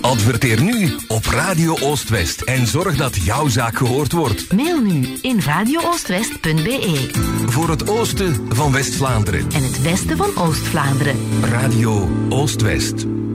Adverteer nu op Radio Oost-West en zorg dat jouw zaak gehoord wordt. Mail nu in radiooostwest.be. Voor het oosten van West-Vlaanderen En het westen van Oost-Vlaanderen. Radio Oost-West.